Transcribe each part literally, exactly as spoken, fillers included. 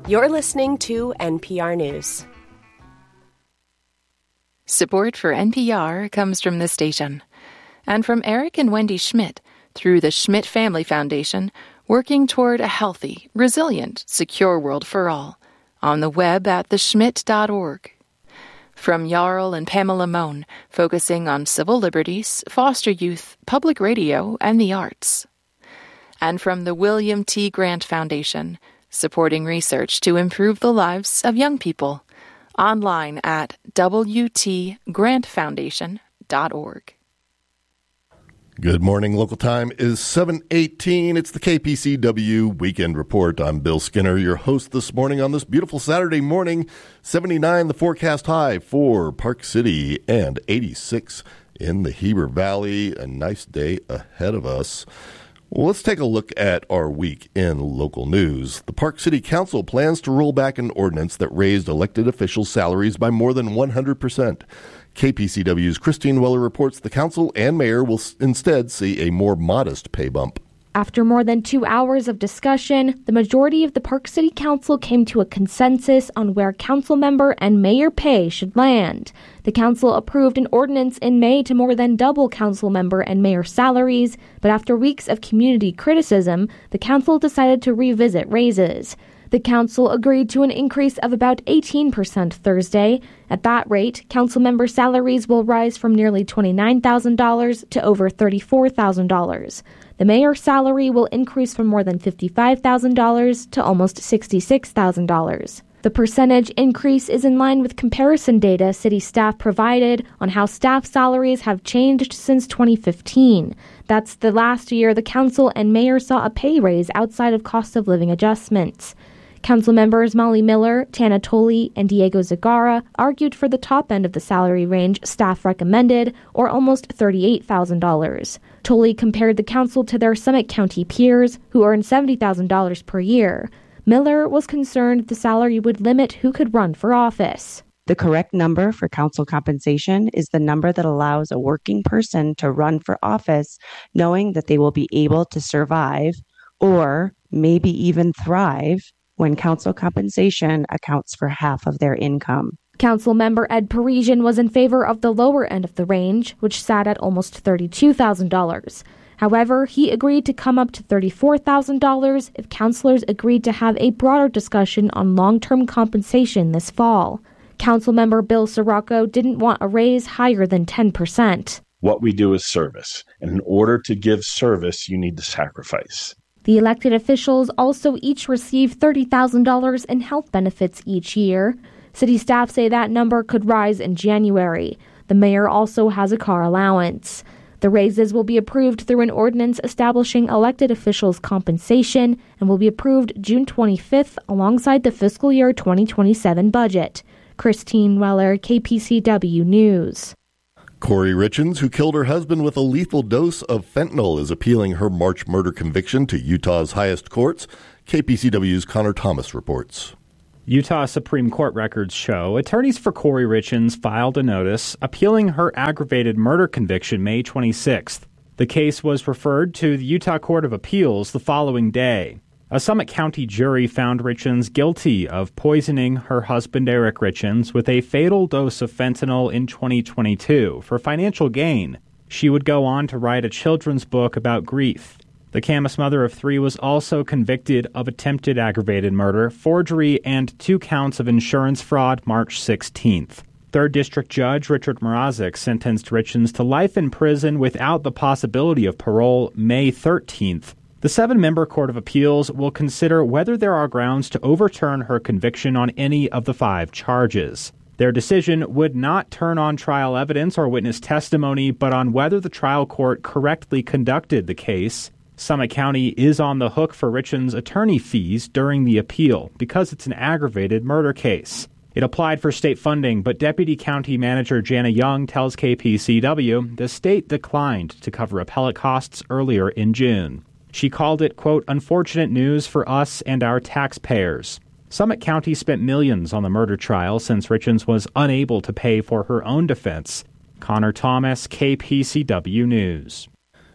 You're listening to N P R News. Support for N P R comes from this station and from Eric and Wendy Schmidt through the Schmidt Family Foundation, working toward a healthy, resilient, secure world for all on the web at the schmidt dot org. From Jarl and Pamela Mohn, focusing on civil liberties, foster youth, public radio, and the arts. And from the William T. Grant Foundation, supporting research to improve the lives of young people. Online at w t grant foundation dot org. Good morning. Local time is seven eighteen. It's the K P C W Weekend Report. I'm Bill Skinner, your host this morning on this beautiful Saturday morning. seventy-nine the forecast high for Park City and eighty-six in the Heber Valley. A nice day ahead of us. Well, let's take a look at our week in local news. The Park City Council plans to roll back an ordinance that raised elected officials' salaries by more than one hundred percent. K P C W's Christine Weller reports the council and mayor will instead see a more modest pay bump. After more than two hours of discussion, the majority of the Park City Council came to a consensus on where council member and mayor pay should land. The council approved an ordinance in May to more than double council member and mayor salaries, but after weeks of community criticism, the council decided to revisit raises. The council agreed to an increase of about eighteen percent Thursday. At that rate, council member salaries will rise from nearly twenty-nine thousand dollars to over thirty-four thousand dollars. The mayor's salary will increase from more than fifty-five thousand dollars to almost sixty-six thousand dollars. The percentage increase is in line with comparison data city staff provided on how staff salaries have changed since twenty fifteen. That's the last year the council and mayor saw a pay raise outside of cost of living adjustments. Council members Molly Miller, Tana Tolley, and Diego Zagara argued for the top end of the salary range staff recommended, or almost thirty-eight thousand dollars. Tolley compared the council to their Summit County peers, who earn seventy thousand dollars per year. Miller was concerned the salary would limit who could run for office. The correct number for council compensation is the number that allows a working person to run for office knowing that they will be able to survive, or maybe even thrive, when council compensation accounts for half of their income. Council member Ed Parisian was in favor of the lower end of the range, which sat at almost thirty-two thousand dollars. However, he agreed to come up to thirty-four thousand dollars if councilors agreed to have a broader discussion on long-term compensation this fall. Councilmember Bill Sirocco didn't want a raise higher than ten percent. What we do is service, and in order to give service, you need to sacrifice. The elected officials also each receive thirty thousand dollars in health benefits each year. City staff say that number could rise in January. The mayor also has a car allowance. The raises will be approved through an ordinance establishing elected officials' compensation and will be approved June twenty-fifth alongside the fiscal year twenty twenty-seven budget. Christine Weller, K P C W News. Corey Richens, who killed her husband with a lethal dose of fentanyl, is appealing her March murder conviction to Utah's highest courts. K P C W's Connor Thomas reports. Utah Supreme Court records show attorneys for Corey Richens filed a notice appealing her aggravated murder conviction May twenty-sixth. The case was referred to the Utah Court of Appeals the following day. A Summit County jury found Richens guilty of poisoning her husband Eric Richens with a fatal dose of fentanyl in twenty twenty-two for financial gain. She would go on to write a children's book about grief. The Camas mother of three was also convicted of attempted aggravated murder, forgery, and two counts of insurance fraud March sixteenth. Third District Judge Richard Mrazek sentenced Richens to life in prison without the possibility of parole May thirteenth. The seven-member Court of Appeals will consider whether there are grounds to overturn her conviction on any of the five charges. Their decision would not turn on trial evidence or witness testimony, but on whether the trial court correctly conducted the case. Summit County is on the hook for Richens' attorney fees during the appeal because it's an aggravated murder case. It applied for state funding, but Deputy County Manager Jana Young tells K P C W the state declined to cover appellate costs earlier in June. She called it, quote, unfortunate news for us and our taxpayers. Summit County spent millions on the murder trial since Richens was unable to pay for her own defense. Connor Thomas, K P C W News.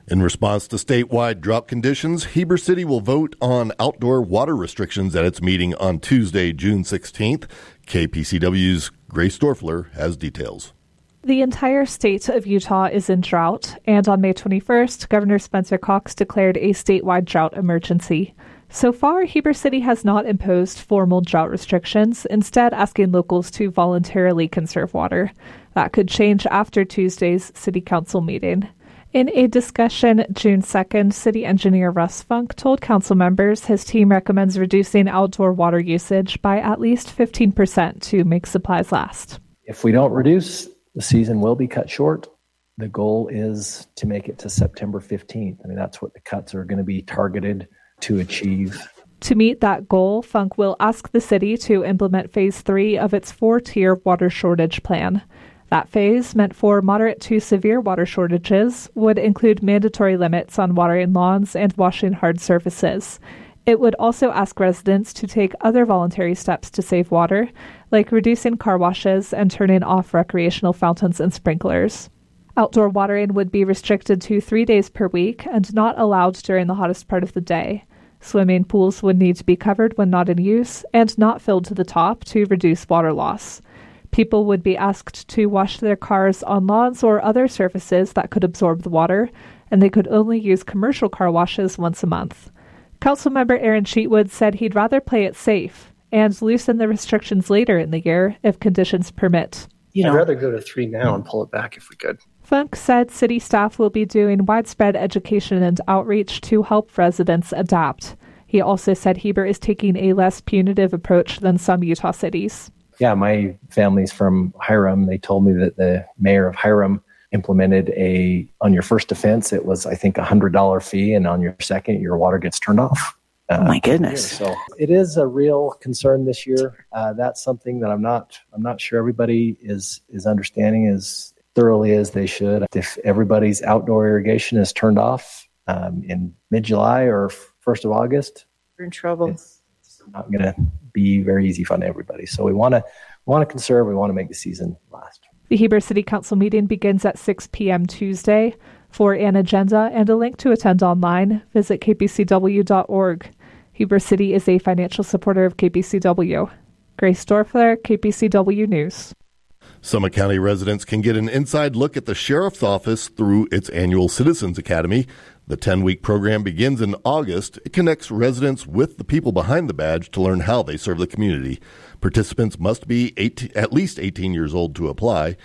In response to statewide drought conditions, Heber City will vote on outdoor water restrictions at its meeting on Tuesday, June sixteenth. K P C W's Grace Dorfler has details. The entire state of Utah is in drought, and on May twenty-first, Governor Spencer Cox declared a statewide drought emergency. So far, Heber City has not imposed formal drought restrictions, instead asking locals to voluntarily conserve water. That could change after Tuesday's City Council meeting. In a discussion June second, City Engineer Russ Funk told council members his team recommends reducing outdoor water usage by at least fifteen percent to make supplies last. If we don't reduce, the season will be cut short. The goal is to make it to September fifteenth. I mean, that's what the cuts are going to be targeted to achieve. To meet that goal, Funk will ask the city to implement phase three of its four-tier water shortage plan. That phase, meant for moderate to severe water shortages, would include mandatory limits on watering lawns and washing hard surfaces. It would also ask residents to take other voluntary steps to save water, like reducing car washes and turning off recreational fountains and sprinklers. Outdoor watering would be restricted to three days per week and not allowed during the hottest part of the day. Swimming pools would need to be covered when not in use and not filled to the top to reduce water loss. People would be asked to wash their cars on lawns or other surfaces that could absorb the water, and they could only use commercial car washes once a month. Councilmember Aaron Cheatwood said he'd rather play it safe and loosen the restrictions later in the year if conditions permit. You know, I'd rather go to three now and pull it back if we could. Funk said city staff will be doing widespread education and outreach to help residents adapt. He also said Heber is taking a less punitive approach than some Utah cities. Yeah, my family's from Hiram. They told me that the mayor of Hiram implemented a, on your first offense, it was, I think, a one hundred dollars fee, and on your second, your water gets turned off. Uh, oh my goodness. So it is a real concern this year. Uh, that's something that I'm not, I'm not sure everybody is, is understanding as thoroughly as they should. If everybody's outdoor irrigation is turned off um, in mid-July or first of August, we're in trouble. It's, it's not going to be very easy fun to everybody. So we want to want to conserve. We want to make the season last. The Heber City Council meeting begins at six p.m. Tuesday. For an agenda and a link to attend online, visit k p c w dot org. Heber City is a financial supporter of K P C W. Grace Dorfler, K P C W News. Summit County residents can get an inside look at the Sheriff's Office through its annual Citizens Academy. The ten-week program begins in August. It connects residents with the people behind the badge to learn how they serve the community. Participants must be eighteen, at least eighteen years old to apply.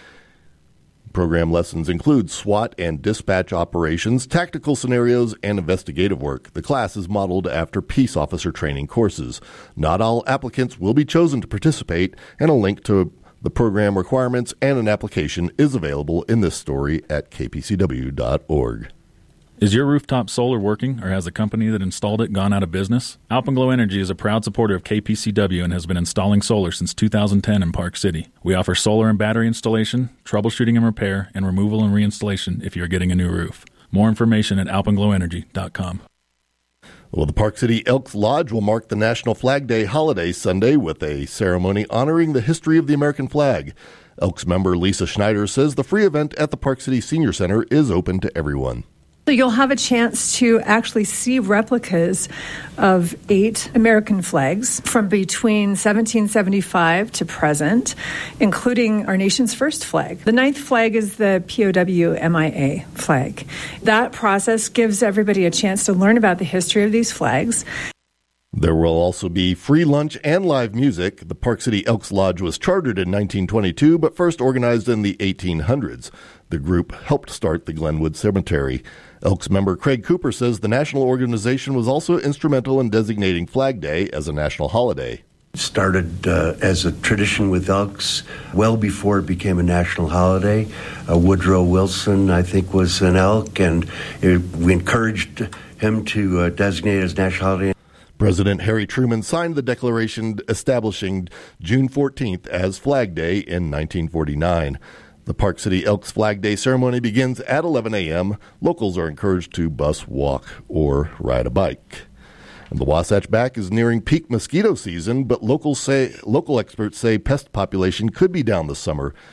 Program lessons include SWAT and dispatch operations, tactical scenarios, and investigative work. The class is modeled after peace officer training courses. Not all applicants will be chosen to participate, and a link to the program requirements and an application is available in this story at k p c w dot org. Is your rooftop solar working, or has the company that installed it gone out of business? Alpenglow Energy is a proud supporter of K P C W and has been installing solar since two thousand ten in Park City. We offer solar and battery installation, troubleshooting and repair, and removal and reinstallation if you're getting a new roof. More information at alpenglow energy dot com. Well, the Park City Elks Lodge will mark the National Flag Day holiday Sunday with a ceremony honoring the history of the American flag. Elks member Lisa Schneider says the free event at the Park City Senior Center is open to everyone. So you'll have a chance to actually see replicas of eight American flags from between seventeen seventy-five to present, including our nation's first flag. The ninth flag is the P O W M I A flag. That process gives everybody a chance to learn about the history of these flags. There will also be free lunch and live music. The Park City Elks Lodge was chartered in nineteen twenty-two, but first organized in the eighteen hundreds. The group helped start the Glenwood Cemetery. Elks member Craig Cooper says the national organization was also instrumental in designating Flag Day as a national holiday. It started uh, as a tradition with Elks well before it became a national holiday. Uh, Woodrow Wilson, I think, was an Elk, and it, we encouraged him to uh, designate it as national holiday. President Harry Truman signed the declaration establishing June fourteenth as Flag Day in nineteen forty-nine. The Park City Elks Flag Day ceremony begins at eleven a.m. Locals are encouraged to bus, walk, or ride a bike. And the Wasatch Back is nearing peak mosquito season, but locals say, local experts say pest population could be down this summer.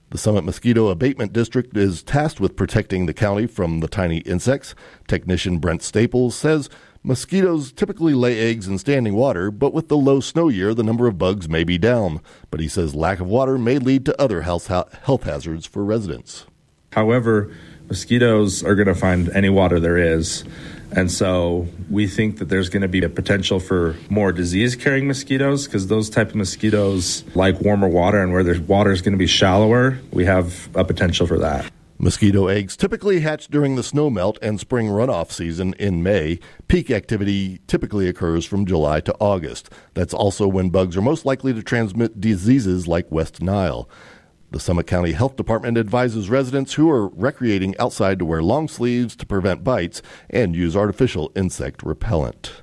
The Summit Mosquito Abatement District is tasked with protecting the county from the tiny insects. Technician Brent Staples says mosquitoes typically lay eggs in standing water, but with the low snow year, the number of bugs may be down. But he says lack of water may lead to other health health hazards for residents. However, mosquitoes are going to find any water there is. And so we think that there's going to be a potential for more disease-carrying mosquitoes because those type of mosquitoes like warmer water, and where there's water is going to be shallower, we have a potential for that. Mosquito eggs typically hatch during the snowmelt and spring runoff season in May. Peak activity typically occurs from July to August. That's also when bugs are most likely to transmit diseases like West Nile. The Summit County Health Department advises residents who are recreating outside to wear long sleeves to prevent bites and use artificial insect repellent.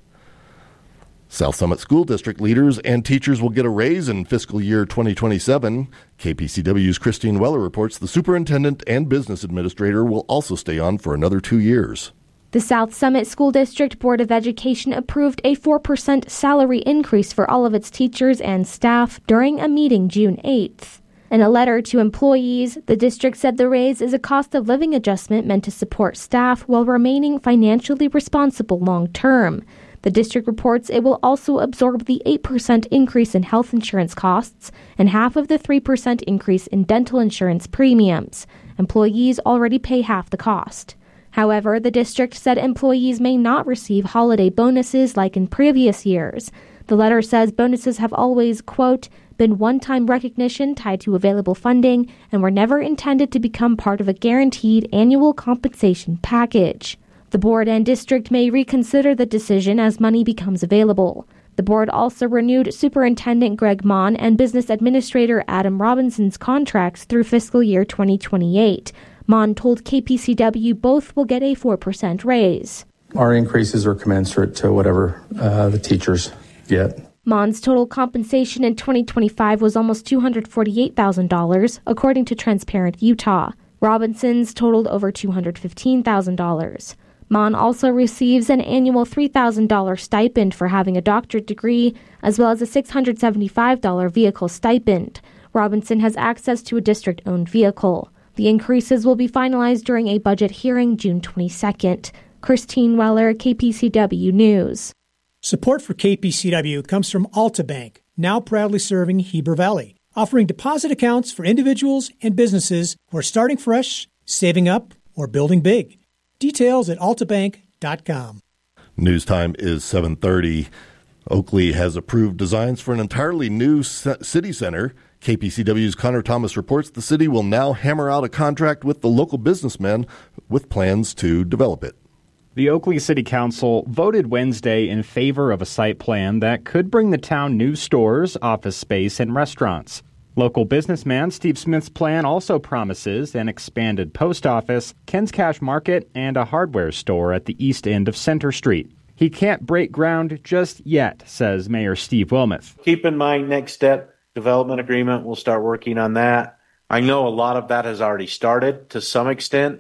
South Summit School District leaders and teachers will get a raise in fiscal year twenty twenty-seven. K P C W's Christine Weller reports the superintendent and business administrator will also stay on for another two years. The South Summit School District Board of Education approved a four percent salary increase for all of its teachers and staff during a meeting June eighth. In a letter to employees, the district said the raise is a cost of living adjustment meant to support staff while remaining financially responsible long term. The district reports it will also absorb the eight percent increase in health insurance costs and half of the three percent increase in dental insurance premiums. Employees already pay half the cost. However, the district said employees may not receive holiday bonuses like in previous years. The letter says bonuses have always, quote, been one-time recognition tied to available funding and were never intended to become part of a guaranteed annual compensation package. The board and district may reconsider the decision as money becomes available. The board also renewed Superintendent Greg Mon and Business Administrator Adam Robinson's contracts through fiscal year twenty twenty-eight. Mon told K P C W both will get a four percent raise. Our increases are commensurate to whatever uh, the teachers get. Mon's total compensation in twenty twenty-five was almost two hundred forty-eight thousand dollars, according to Transparent Utah. Robinson's totaled over two hundred fifteen thousand dollars. Mon also receives an annual three thousand dollars stipend for having a doctorate degree, as well as a six hundred seventy-five dollars vehicle stipend. Robinson has access to a district-owned vehicle. The increases will be finalized during a budget hearing June twenty-second. Christine Weller, K P C W News. Support for K P C W comes from Alta Bank, now proudly serving Heber Valley, offering deposit accounts for individuals and businesses who are starting fresh, saving up, or building big. Details at alta bank dot com. News time is seven thirty. Oakley has approved designs for an entirely new city center. K P C W's Connor Thomas reports the city will now hammer out a contract with the local businessmen with plans to develop it. The Oakley City Council voted Wednesday in favor of a site plan that could bring the town new stores, office space, and restaurants. Local businessman Steve Smith's plan also promises an expanded post office, Ken's Cash Market, and a hardware store at the east end of Center Street. He can't break ground just yet, says Mayor Steve Wilmoth. Keep in mind, next step, development agreement, we'll start working on that. I know a lot of that has already started to some extent.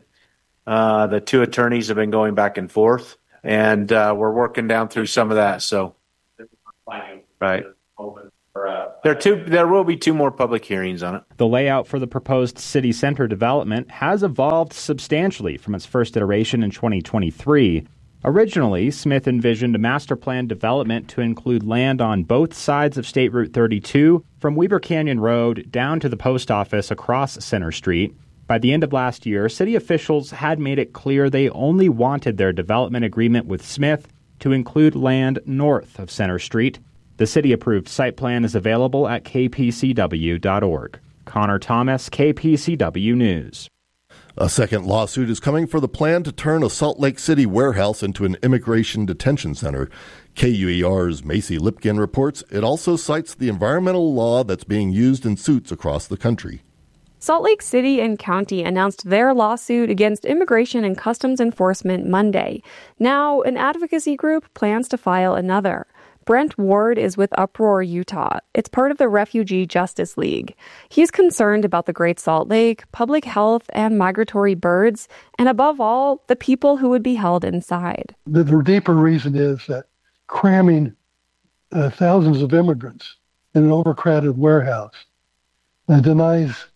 Uh, the two attorneys have been going back and forth, and uh, we're working down through some of that. So, right. There, two, there will be two more public hearings on it. The layout for the proposed city center development has evolved substantially from its first iteration in twenty twenty-three. Originally, Smith envisioned a master plan development to include land on both sides of State Route thirty-two, from Weber Canyon Road down to the post office across Center Street. By the end of last year, city officials had made it clear they only wanted their development agreement with Smith to include land north of Center Street. The city-approved site plan is available at k p c w dot org. Connor Thomas, K P C W News. A second lawsuit is coming for the plan to turn a Salt Lake City warehouse into an immigration detention center. K U E R's Macy Lipkin reports it also cites the environmental law that's being used in suits across the country. Salt Lake City and County announced their lawsuit against Immigration and Customs Enforcement Monday. Now, an advocacy group plans to file another. Brent Ward is with Uproar Utah. It's part of the Refugee Justice League. He's concerned about the Great Salt Lake, public health, and migratory birds, and above all, the people who would be held inside. The, the deeper reason is that cramming uh, thousands of immigrants in an overcrowded warehouse uh, denies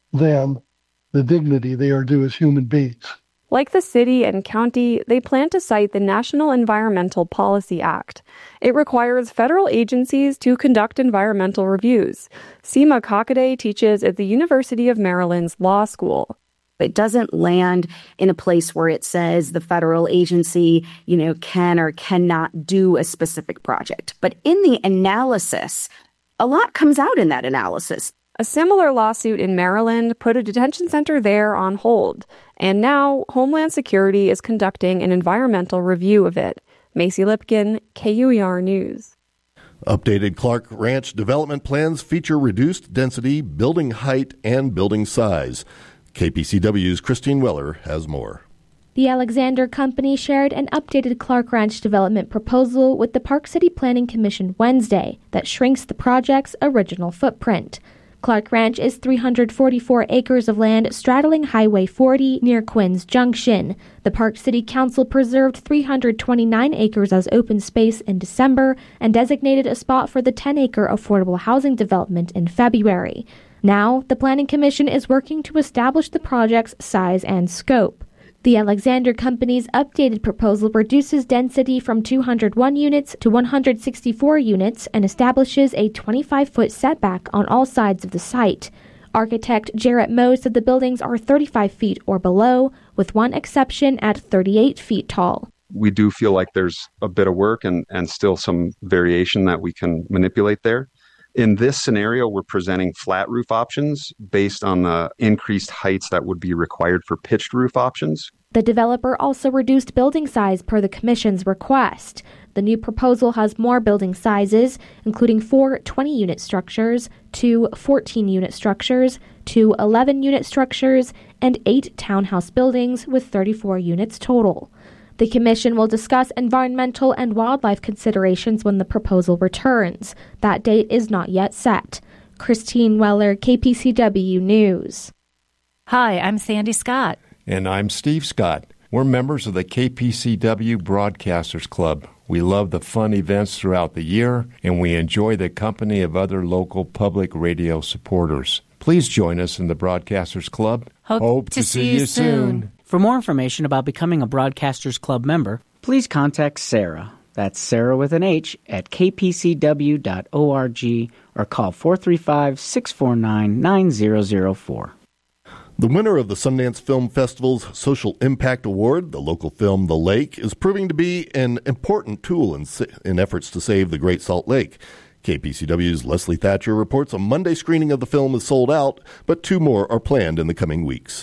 them the dignity they are due as human beings. Like the city and county, they plan to cite the National Environmental Policy Act. It requires federal agencies to conduct environmental reviews. Seema Kakade teaches at the University of Maryland's Law School. It doesn't land in a place where it says the federal agency, you know, can or cannot do a specific project. But in the analysis, a lot comes out in that analysis. A similar lawsuit in Maryland put a detention center there on hold, and now Homeland Security is conducting an environmental review of it. Macy Lipkin, K U E R News. Updated Clark Ranch development plans feature reduced density, building height, and building size. K P C W's Christine Weller has more. The Alexander Company shared an updated Clark Ranch development proposal with the Park City Planning Commission Wednesday that shrinks the project's original footprint. Clark Ranch is three hundred forty-four acres of land straddling Highway forty near Quinn's Junction. The Park City Council preserved three hundred twenty-nine acres as open space in December and designated a spot for the ten-acre affordable housing development in February. Now, the Planning Commission is working to establish the project's size and scope. The Alexander Company's updated proposal reduces density from two hundred one units to one hundred sixty-four units and establishes a twenty-five foot setback on all sides of the site. Architect Jarrett Moe said the buildings are thirty-five feet or below, with one exception at thirty-eight feet tall. We do feel like there's a bit of work and, and still some variation that we can manipulate there. In this scenario, we're presenting flat roof options based on the increased heights that would be required for pitched roof options. The developer also reduced building size per the Commission's request. The new proposal has more building sizes, including four twenty-unit structures, two fourteen-unit structures, two eleven-unit structures, and eight townhouse buildings with thirty-four units total. The Commission will discuss environmental and wildlife considerations when the proposal returns. That date is not yet set. Christine Weller, K P C W News. Hi, I'm Sandy Scott. And I'm Steve Scott. We're members of the K P C W Broadcasters Club. We love the fun events throughout the year, and we enjoy the company of other local public radio supporters. Please join us in the Broadcasters Club. Hope, Hope to, to see you soon. soon. For more information about becoming a Broadcasters Club member, please contact Sarah. That's Sarah with an H at k p c w dot org or call four three five, six four nine, nine zero zero four. The winner of the Sundance Film Festival's Social Impact Award, the local film The Lake, is proving to be an important tool in, in efforts to save the Great Salt Lake. K P C W's Leslie Thatcher reports a Monday screening of the film is sold out, but two more are planned in the coming weeks.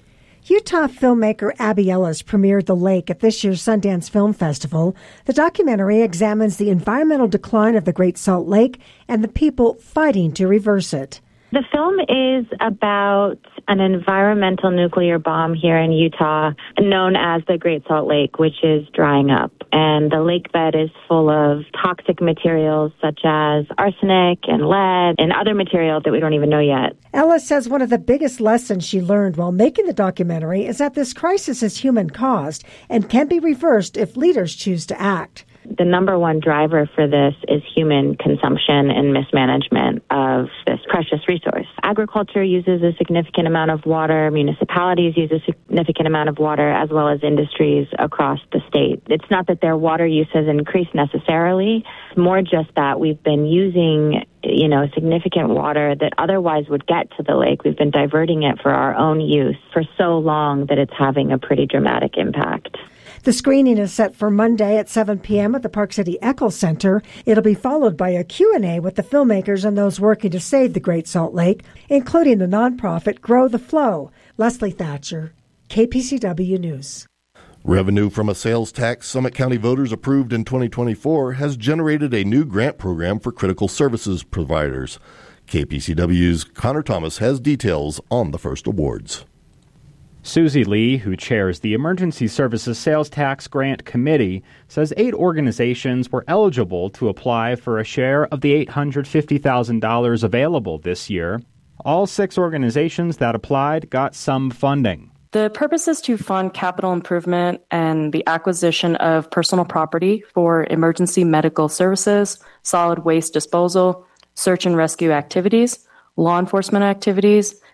Utah filmmaker Abby Ellis premiered The Lake at this year's Sundance Film Festival. The documentary examines the environmental decline of the Great Salt Lake and the people fighting to reverse it. The film is about an environmental nuclear bomb here in Utah known as the Great Salt Lake, which is drying up. And the lake bed is full of toxic materials such as arsenic and lead and other materials that we don't even know yet. Ellis says one of the biggest lessons she learned while making the documentary is that this crisis is human-caused and can be reversed if leaders choose to act. The number one driver for this is human consumption and mismanagement of this precious resource. Agriculture uses a significant amount of water. Municipalities use a significant amount of water, as well as industries across the state. It's not that their water use has increased necessarily. It's more just that we've been using, you know, significant water that otherwise would get to the lake. We've been diverting it for our own use for so long that it's having a pretty dramatic impact. The screening is set for Monday at seven p.m. at the Park City Eccles Center. It'll be followed by a Q and A with the filmmakers and those working to save the Great Salt Lake, including the nonprofit Grow the Flow. Leslie Thatcher, K P C W News. Revenue from a sales tax Summit County voters approved in twenty twenty-four has generated a new grant program for critical services providers. K P C W's Connor Thomas has details on the first awards. Susie Lee, who chairs the Emergency Services Sales Tax Grant Committee, says eight organizations were eligible to apply for a share of the eight hundred fifty thousand dollars available this year. All six organizations that applied got some funding. The purpose is to fund capital improvement and the acquisition of personal property for emergency medical services, solid waste disposal, search and rescue activities, law enforcement activities,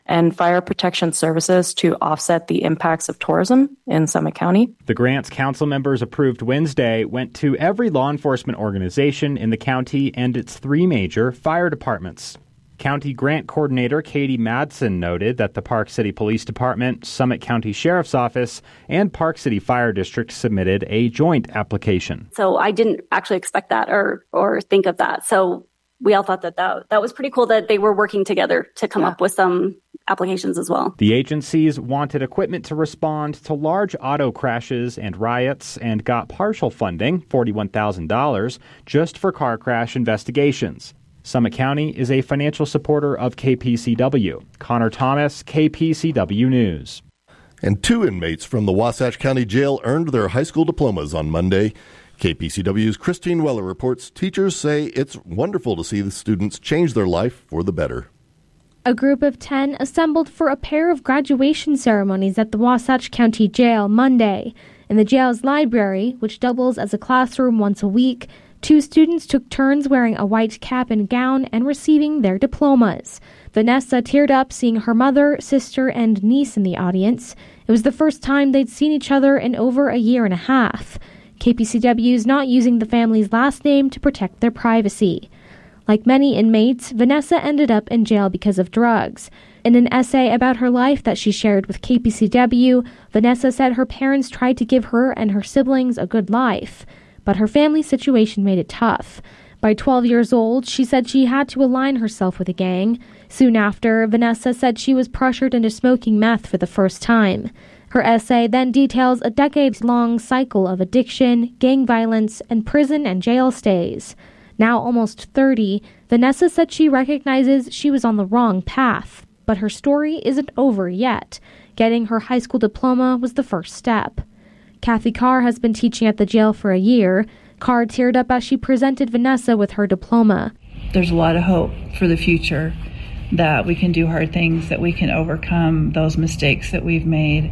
and fire protection services to offset the impacts of tourism in Summit County. The grants council members approved Wednesday went to every law enforcement organization in the county and its three major fire departments. County Grant Coordinator Katie Madsen noted that the Park City Police Department, Summit County Sheriff's Office, and Park City Fire District submitted a joint application. So I didn't actually expect that or or think of that. So we all thought that that, that was pretty cool that they were working together to come yeah. up with some applications as well. The agencies wanted equipment to respond to large auto crashes and riots and got partial funding, forty-one thousand dollars, just for car crash investigations. Summit County is a financial supporter of K P C W. Connor Thomas, K P C W News. And two inmates from the Wasatch County Jail earned their high school diplomas on Monday. K P C W's Christine Weller reports teachers say it's wonderful to see the students change their life for the better. A group of ten assembled for a pair of graduation ceremonies at the Wasatch County Jail Monday. In the jail's library, which doubles as a classroom once a week, two students took turns wearing a white cap and gown and receiving their diplomas. Vanessa teared up seeing her mother, sister, and niece in the audience. It was the first time they'd seen each other in over a year and a half. K P C W is not using the family's last name to protect their privacy. Like many inmates, Vanessa ended up in jail because of drugs. In an essay about her life that she shared with K P C W, Vanessa said her parents tried to give her and her siblings a good life, but her family situation made it tough. By twelve years old, she said she had to align herself with a gang. Soon after, Vanessa said she was pressured into smoking meth for the first time. Her essay then details a decades-long cycle of addiction, gang violence, and prison and jail stays. Now almost thirty, Vanessa said she recognizes she was on the wrong path, but her story isn't over yet. Getting her high school diploma was the first step. Kathy Carr has been teaching at the jail for a year. Carr teared up as she presented Vanessa with her diploma. There's a lot of hope for the future, that we can do hard things, that we can overcome those mistakes that we've made,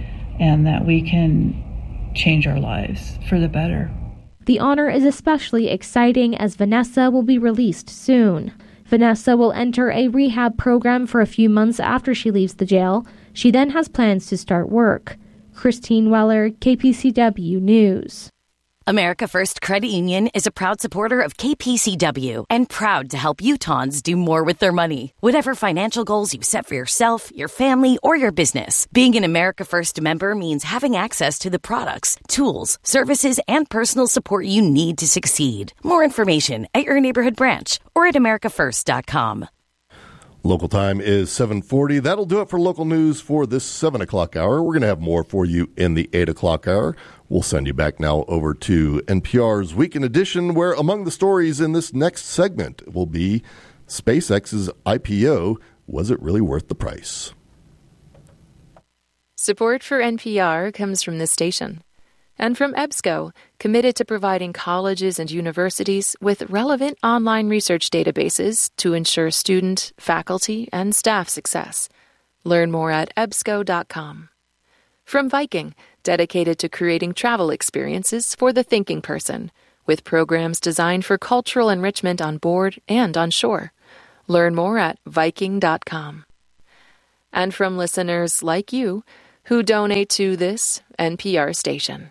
and that we can change our lives for the better. The honor is especially exciting as Vanessa will be released soon. Vanessa will enter a rehab program for a few months after she leaves the jail. She then has plans to start work. Christine Weller, K P C W News. America First Credit Union is a proud supporter of K P C W and proud to help Utahns do more with their money. Whatever financial goals you set for yourself, your family, or your business, being an America First member means having access to the products, tools, services, and personal support you need to succeed. More information at your neighborhood branch or at america first dot com. Local time is seven forty. That'll do it for local news for this seven o'clock hour. We're going to have more for you in the eight o'clock hour. We'll send you back now over to N P R's Weekend Edition, where among the stories in this next segment will be SpaceX's I P O. Was it really worth the price? Support for N P R comes from this station and from EBSCO, committed to providing colleges and universities with relevant online research databases to ensure student, faculty, and staff success. Learn more at ebsco dot com. From Viking, dedicated to creating travel experiences for the thinking person, with programs designed for cultural enrichment on board and on shore. Learn more at viking dot com. And from listeners like you who donate to this N P R station.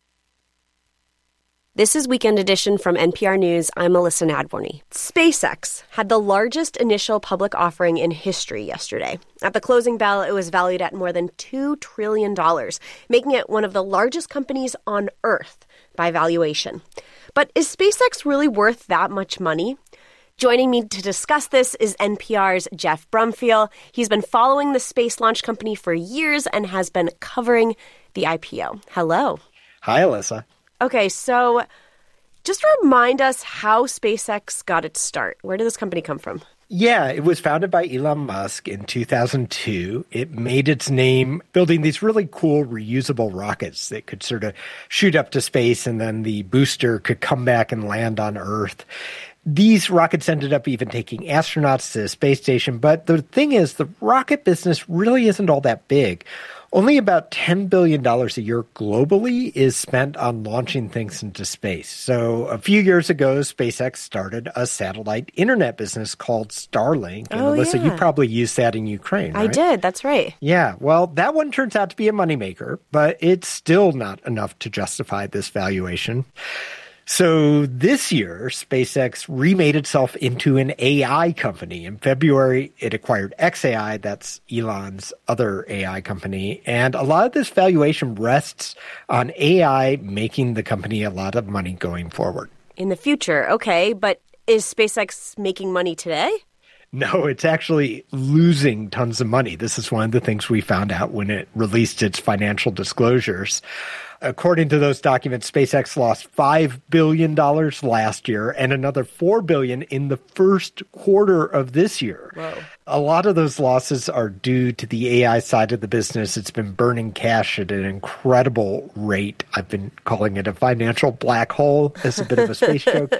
This is Weekend Edition from N P R News. I'm Melissa Nadworny. SpaceX had the largest initial public offering in history yesterday. At the closing bell, it was valued at more than two trillion dollars, making it one of the largest companies on Earth by valuation. But is SpaceX really worth that much money? Joining me to discuss this is N P R's Jeff Brumfiel. He's been following the space launch company for years and has been covering the I P O. Hello. Hi, Alyssa. Okay, so just remind us how SpaceX got its start. Where did this company come from? Yeah, it was founded by Elon Musk in two thousand two. It made its name building these really cool reusable rockets that could sort of shoot up to space and then the booster could come back and land on Earth. These rockets ended up even taking astronauts to the space station. But the thing is, the rocket business really isn't all that big. Only about ten billion dollars a year globally is spent on launching things into space. So a few years ago, SpaceX started a satellite internet business called Starlink. And oh, Alyssa, yeah. you probably used that in Ukraine, right? I did. That's right. Yeah. Well, that one turns out to be a moneymaker, but it's still not enough to justify this valuation. So this year, SpaceX remade itself into an A I company. In February, it acquired xAI, that's Elon's other A I company. And a lot of this valuation rests on A I making the company a lot of money going forward. In the future, okay. But is SpaceX making money today? No, it's actually losing tons of money. This is one of the things we found out when it released its financial disclosures. According to those documents, SpaceX lost five billion dollars last year and another four billion dollars in the first quarter of this year. Whoa. A lot of those losses are due to the A I side of the business. It's been burning cash at an incredible rate. I've been calling it a financial black hole as a bit of a space joke.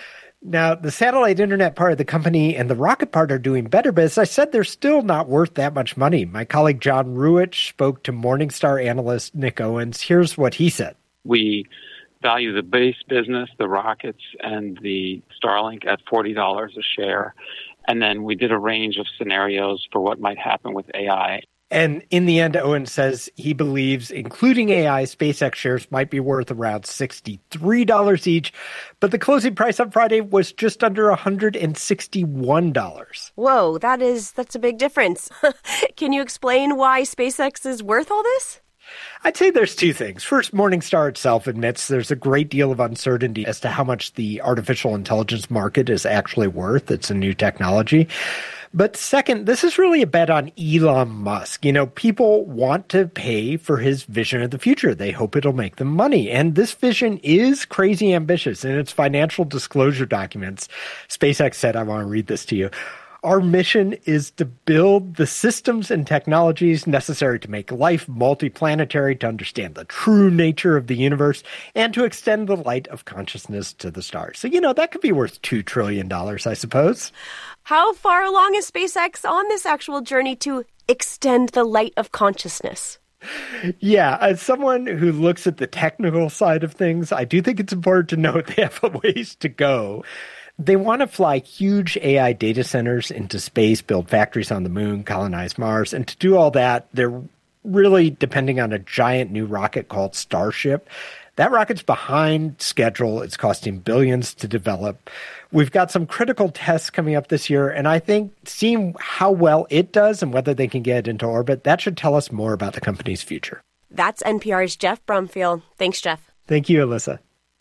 Now, the satellite internet part of the company and the rocket part are doing better, but as I said, they're still not worth that much money. My colleague John Ruwitch spoke to Morningstar analyst Nick Owens. Here's what he said. We value the base business, the rockets, and the Starlink at forty dollars a share. And then we did a range of scenarios for what might happen with A I. And in the end, Owen says he believes, including A I, SpaceX shares might be worth around sixty-three dollars each, but the closing price on Friday was just under one hundred sixty-one dollars. Whoa, that is, that's a big difference. Can you explain why SpaceX is worth all this? I'd say there's two things. First, Morningstar itself admits there's a great deal of uncertainty as to how much the artificial intelligence market is actually worth. It's a new technology. But second, this is really a bet on Elon Musk. You know, people want to pay for his vision of the future. They hope it'll make them money. And this vision is crazy ambitious. In its financial disclosure documents, SpaceX said, I want to read this to you. Our mission is to build the systems and technologies necessary to make life multiplanetary, to understand the true nature of the universe, and to extend the light of consciousness to the stars. So, you know, that could be worth two trillion dollars, I suppose. How far along is SpaceX on this actual journey to extend the light of consciousness? Yeah, as someone who looks at the technical side of things, I do think it's important to note they have a ways to go. They want to fly huge A I data centers into space, build factories on the moon, colonize Mars. And to do all that, they're really depending on a giant new rocket called Starship. That rocket's behind schedule. It's costing billions to develop. We've got some critical tests coming up this year, and I think seeing how well it does and whether they can get it into orbit, that should tell us more about the company's future. That's N P R's Jeff Brumfield. Thanks, Jeff. Thank you, Alyssa.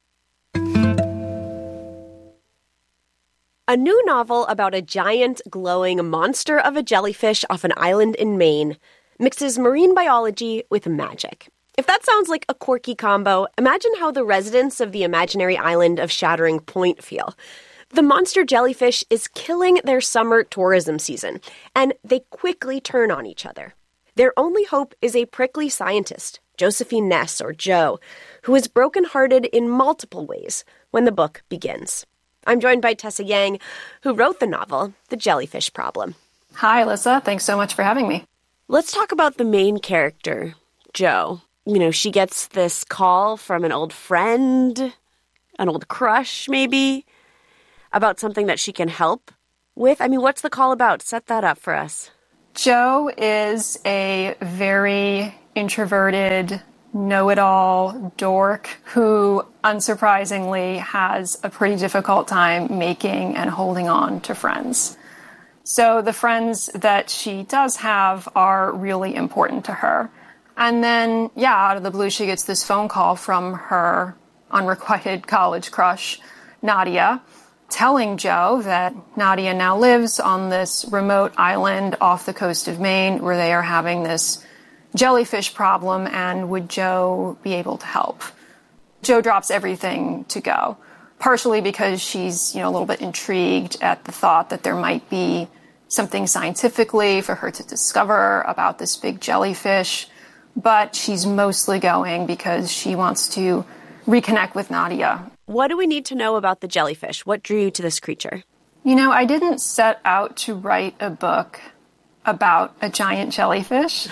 A new novel about a giant, glowing monster of a jellyfish off an island in Maine mixes marine biology with magic. If that sounds like a quirky combo, imagine how the residents of the imaginary island of Shattering Point feel. The monster jellyfish is killing their summer tourism season, and they quickly turn on each other. Their only hope is a prickly scientist, Josephine Ness, or Jo, who is brokenhearted in multiple ways when the book begins. I'm joined by Tessa Yang, who wrote the novel, The Jellyfish Problem. Hi, Alyssa. Thanks so much for having me. Let's talk about the main character, Jo. You know, she gets this call from an old friend, an old crush, maybe, about something that she can help with. I mean, what's the call about? Set that up for us. Jo is a very introverted, know-it-all dork who, unsurprisingly, has a pretty difficult time making and holding on to friends. So the friends that she does have are really important to her. And then, yeah, out of the blue, she gets this phone call from her unrequited college crush, Nadia, telling Jo that Nadia now lives on this remote island off the coast of Maine where they are having this jellyfish problem, and would Jo be able to help? Jo drops everything to go, partially because she's, you know, a little bit intrigued at the thought that there might be something scientifically for her to discover about this big jellyfish, but she's mostly going because she wants to reconnect with Nadia. What do we need to know about the jellyfish? What drew you to this creature? You know, I didn't set out to write a book about a giant jellyfish.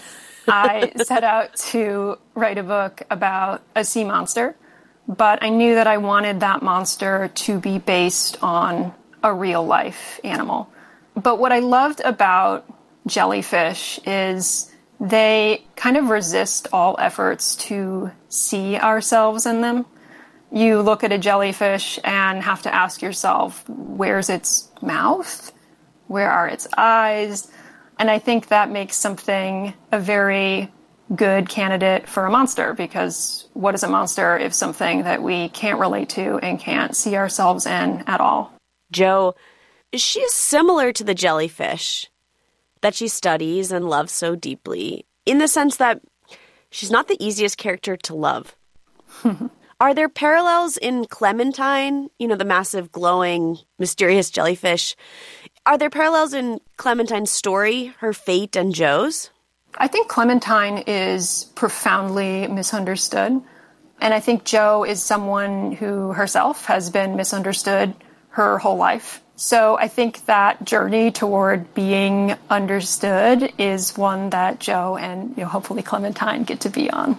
I set out to write a book about a sea monster, but I knew that I wanted that monster to be based on a real life animal. But what I loved about jellyfish is they kind of resist all efforts to see ourselves in them. You look at a jellyfish and have to ask yourself, where's its mouth? Where are its eyes? And I think that makes something a very good candidate for a monster, because what is a monster if something that we can't relate to and can't see ourselves in at all? Jo, she is similar to the jellyfish that she studies and loves so deeply, in the sense that she's not the easiest character to love. Are there parallels in Clementine, you know, the massive, glowing, mysterious jellyfish? Are there parallels in Clementine's story, her fate, and Jo's? I think Clementine is profoundly misunderstood. And I think Jo is someone who herself has been misunderstood her whole life. So I think that journey toward being understood is one that Jo and, you know, hopefully Clementine get to be on.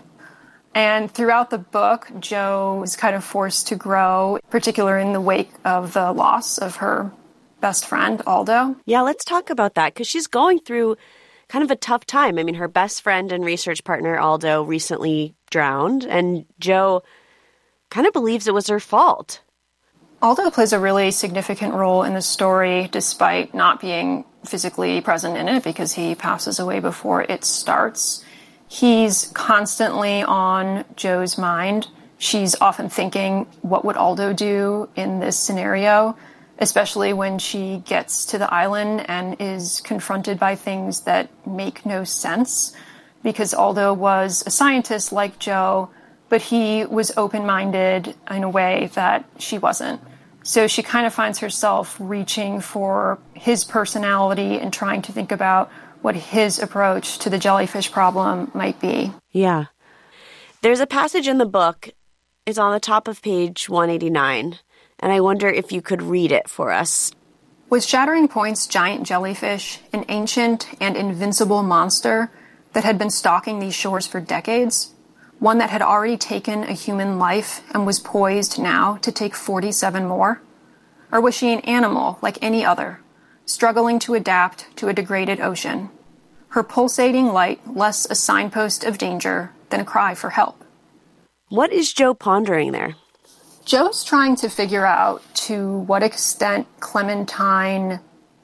And throughout the book, Jo is kind of forced to grow, particularly in the wake of the loss of her best friend, Aldo. Yeah, let's talk about that, because she's going through kind of a tough time. I mean, her best friend and research partner, Aldo, recently drowned, and Jo kind of believes it was her fault. Aldo plays a really significant role in the story, despite not being physically present in it, because he passes away before it starts. He's constantly on Jo's mind. She's often thinking, what would Aldo do in this scenario? Especially when she gets to the island and is confronted by things that make no sense. Because Aldo was a scientist like Jo, but he was open-minded in a way that she wasn't. So she kind of finds herself reaching for his personality and trying to think about what his approach to the jellyfish problem might be. Yeah. There's a passage in the book, it's on the top of page one eighty-nine, and I wonder if you could read it for us. Was Shattering Point's giant jellyfish an ancient and invincible monster that had been stalking these shores for decades? One that had already taken a human life and was poised now to take forty-seven more? Or was she an animal like any other, struggling to adapt to a degraded ocean? Her pulsating light less a signpost of danger than a cry for help. What is Jo pondering there? Jo's trying to figure out to what extent Clementine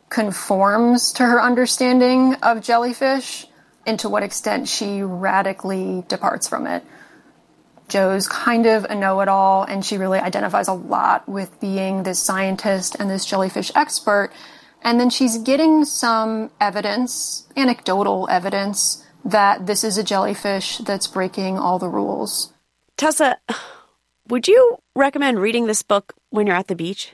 conforms to her understanding of jellyfish and to what extent she radically departs from it. Jo's kind of a know-it-all, and she really identifies a lot with being this scientist and this jellyfish expert. And then she's getting some evidence, anecdotal evidence, that this is a jellyfish that's breaking all the rules. Tessa, would you recommend reading this book when you're at the beach?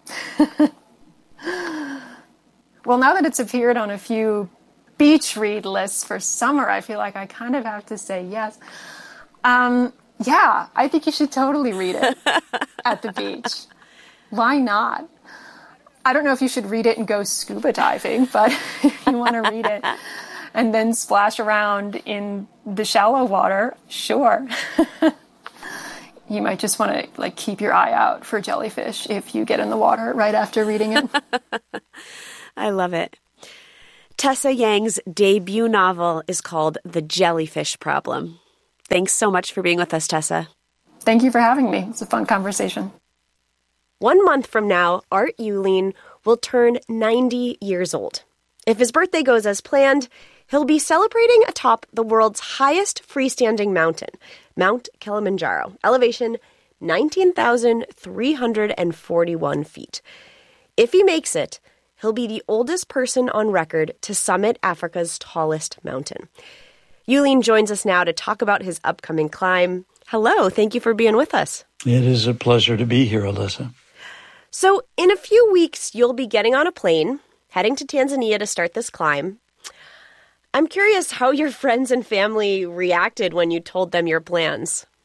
Well, now that it's appeared on a few beach read lists for summer, I feel like I kind of have to say yes. Um, yeah, I think you should totally read it at the beach. Why not? I don't know if you should read it and go scuba diving, but if you want to read it and then splash around in the shallow water, sure. You might just want to like keep your eye out for jellyfish if you get in the water right after reading it. I love it. Tessa Yang's debut novel is called The Jellyfish Problem. Thanks so much for being with us, Tessa. Thank you for having me. It's a fun conversation. One month from now, Art Uihlein will turn ninety years old. If his birthday goes as planned, he'll be celebrating atop the world's highest freestanding mountain, Mount Kilimanjaro, elevation nineteen thousand three hundred forty-one feet. If he makes it, he'll be the oldest person on record to summit Africa's tallest mountain. Uihlein joins us now to talk about his upcoming climb. Hello, thank you for being with us. It is a pleasure to be here, Alyssa. So in a few weeks, you'll be getting on a plane, heading to Tanzania to start this climb. I'm curious how your friends and family reacted when you told them your plans.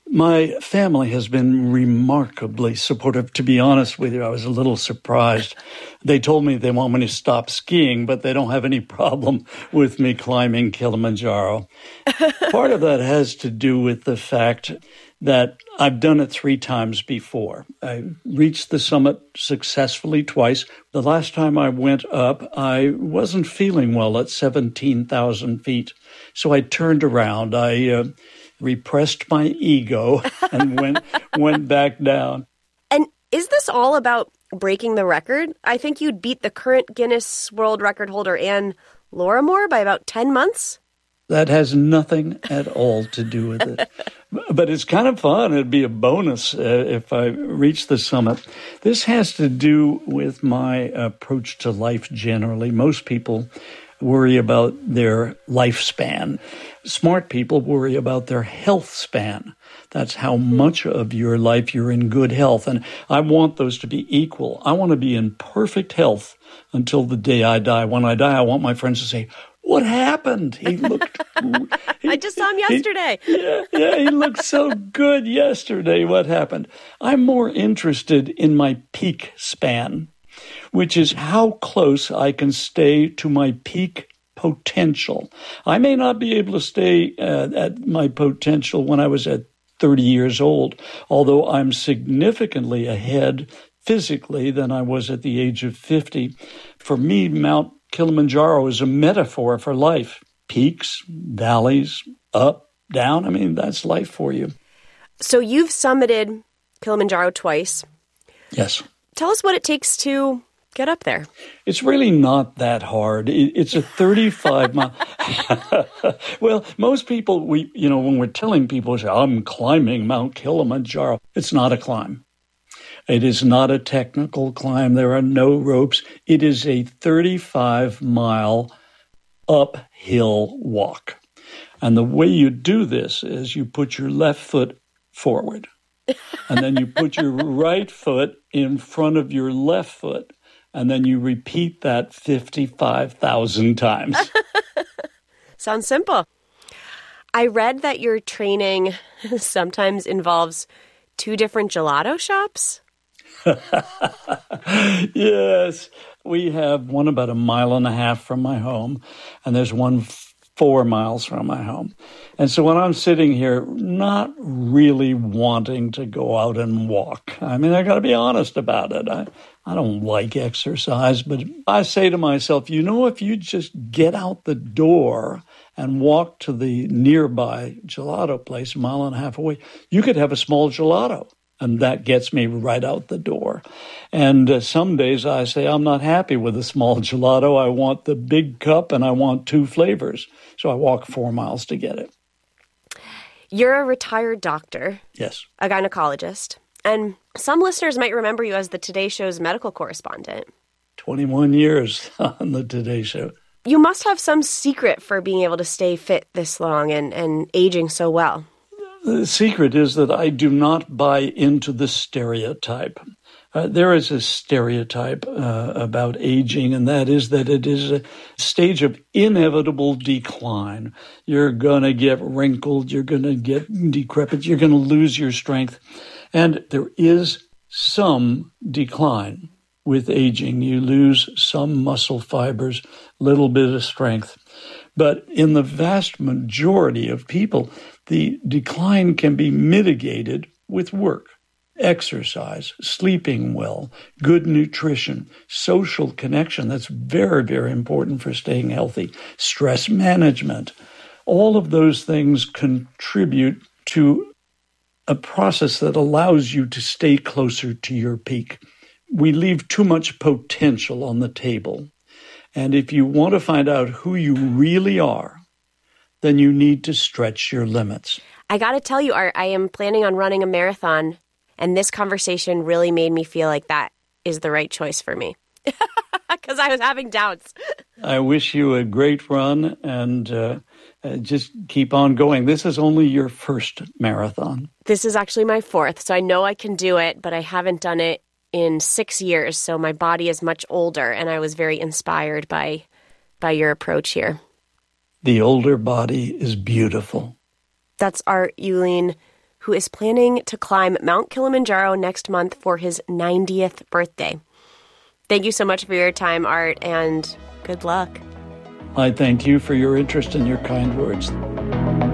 My family has been remarkably supportive. To be honest with you, I was a little surprised. They told me they want me to stop skiing, but they don't have any problem with me climbing Kilimanjaro. Part of that has to do with the fact that I've done it three times before. I reached the summit successfully twice. The last time I went up, I wasn't feeling well at seventeen thousand feet. So I turned around. I uh, repressed my ego and went went back down. And is this all about breaking the record? I think you'd beat the current Guinness World Record holder, Anne Lorimore, by about ten months. That has nothing at all to do with it. But it's kind of fun. It'd be a bonus uh, if I reach the summit. This has to do with my approach to life generally. Most people worry about their lifespan. Smart people worry about their health span. That's how much of your life you're in good health. And I want those to be equal. I want to be in perfect health until the day I die. When I die, I want my friends to say, "What happened? He looked..." he, I just saw him yesterday. He, yeah, yeah, he looked so good yesterday. What happened? I'm more interested in my peak span, which is how close I can stay to my peak potential. I may not be able to stay uh, at my potential when I was at thirty years old, although I'm significantly ahead physically than I was at the age of fifty. For me, Mount Kilimanjaro is a metaphor for life. Peaks, valleys, up, down. I mean, that's life for you. So you've summited Kilimanjaro twice. Yes. Tell us what it takes to get up there. It's really not that hard. It's a thirty-five mile. Well, most people, we, you know, when we're telling people, say, I'm climbing Mount Kilimanjaro, it's not a climb. It is not a technical climb. There are no ropes. It is a thirty-five mile uphill walk. And the way you do this is you put your left foot forward, and then you put your right foot in front of your left foot, and then you repeat that fifty-five thousand times. Sounds simple. I read that your training sometimes involves two different gelato shops. Yes, we have one about a mile and a half from my home, and there's one four miles from my home. And so when I'm sitting here, not really wanting to go out and walk, I mean, I got to be honest about it. I, I don't like exercise, but I say to myself, you know, if you just get out the door and walk to the nearby gelato place a mile and a half away, you could have a small gelato. And that gets me right out the door. And uh, some days I say, I'm not happy with a small gelato. I want the big cup and I want two flavors. So I walk four miles to get it. You're a retired doctor. Yes. A gynecologist. And some listeners might remember you as the Today Show's medical correspondent. twenty-one years on the Today Show. You must have some secret for being able to stay fit this long and, and aging so well. The secret is that I do not buy into the stereotype. Uh, there is a stereotype uh, about aging, and that is that it is a stage of inevitable decline. You're going to get wrinkled, you're going to get decrepit, you're going to lose your strength. And there is some decline with aging. You lose some muscle fibers, little bit of strength. But in the vast majority of people, the decline can be mitigated with work, exercise, sleeping well, good nutrition, social connection. That's very, very important for staying healthy. Stress management. All of those things contribute to a process that allows you to stay closer to your peak. We leave too much potential on the table. And if you want to find out who you really are, then you need to stretch your limits. I got to tell you, Art, I am planning on running a marathon, and this conversation really made me feel like that is the right choice for me. Because I was having doubts. I wish you a great run, and uh, uh, just keep on going. This is only your first marathon. This is actually my fourth, so I know I can do it, but I haven't done it in six years, so my body is much older, and I was very inspired by by your approach here. The older body is beautiful. That's Art Uihlein, who is planning to climb Mount Kilimanjaro next month for his ninetieth birthday. Thank you so much for your time, Art, and good luck. I thank you for your interest and your kind words.